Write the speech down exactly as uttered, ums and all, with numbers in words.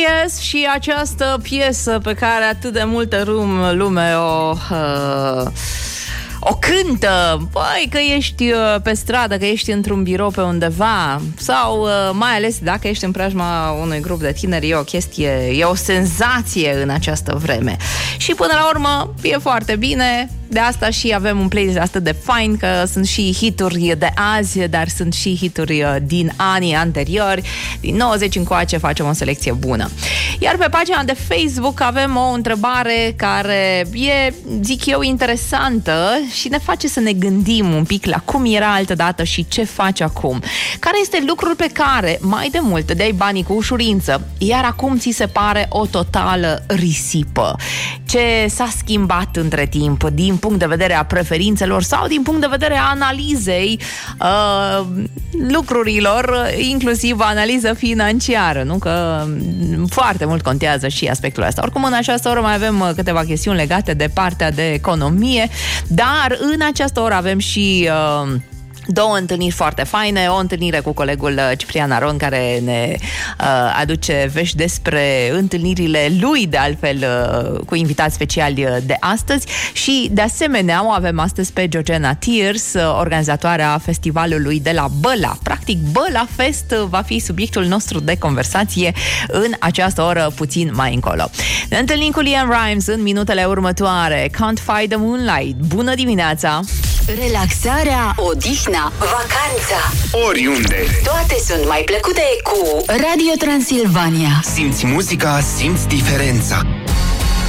Yes, și această piesă pe care atât de multă lume o... Uh, o cântă, băi, că ești pe stradă, că ești într-un birou pe undeva sau mai ales dacă ești în preajma unui grup de tineri, e o chestie, e o senzație în această vreme. Și până la urmă e foarte bine, de asta și avem un playlist atât de fain, că sunt și hituri de azi, dar sunt și hituri din anii anteriori, din nouăzeci încoace facem o selecție bună. Iar pe pagina de Facebook avem o întrebare care e, zic eu, interesantă și ne face să ne gândim un pic la cum era altădată și ce faci acum. Care este lucrul pe care mai de mult dai banii cu ușurință, iar acum ți se pare o totală risipă? Ce s-a schimbat între timp din punct de vedere a preferințelor sau din punct de vedere a analizei uh, lucrurilor, inclusiv analiză financiară, nu? Că foarte mult contează și aspectul ăsta. Oricum, în această oră mai avem câteva chestiuni legate de partea de economie, dar în această oră avem și uh, două întâlniri foarte faine, o întâlnire cu colegul Ciprian Aron, care ne uh, aduce vești despre întâlnirile lui, de altfel, uh, cu invitați speciali de astăzi, și de asemenea o avem astăzi pe Georgina Tears, organizatoarea festivalului de la Băla. Practic, Băla Fest va fi subiectul nostru de conversație în această oră, puțin mai încolo. Ne întâlnim cu Liam Rimes în minutele următoare. Can't Fight the Moonlight. Bună dimineața! Relaxarea, odihna, vacanța, oriunde, toate sunt mai plăcute cu Radio Transilvania. Simți muzica, simți diferența.